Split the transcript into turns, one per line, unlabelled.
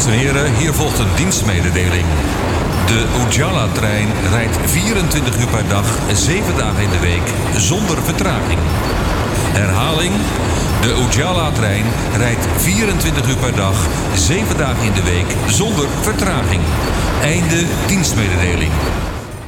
en heren, hier volgt een dienstmededeling. De Ujala-trein rijdt 24 uur per dag, 7 dagen in de week, zonder vertraging. Herhaling, de Ujala-trein rijdt 24 uur per dag, 7 dagen in de week, zonder vertraging. Einde dienstmededeling.